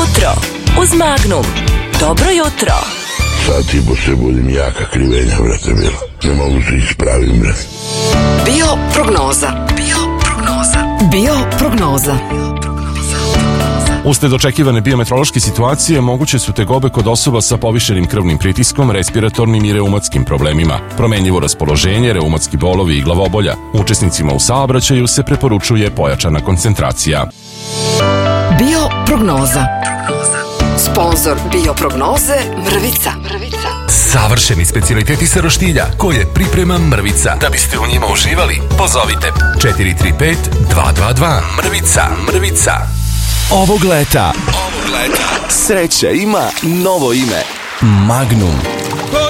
jutro uz Magnum. Dobro jutro. Sad ti po se budim jaka krivenja, brate, bilo. Ne mogu se ispravim, brate. Bioprognoza. Usled očekivane biometeorološke situacije moguće su tegobe kod osoba sa povišenim krvnim pritiskom, respiratornim i reumatskim problemima, promenljivo raspoloženje, reumatski bolovi i glavobolja. Učesnicima u saobraćaju se preporučuje pojačana koncentracija. Bioprognoza. Sponzor Bioprognoze Mrvica. Savršeni specijaliteti sa roštilja koje priprema Mrvica. Da biste u njima uživali, pozovite 435 222. Mrvica. Ovog leta sreća ima novo ime. Magnum.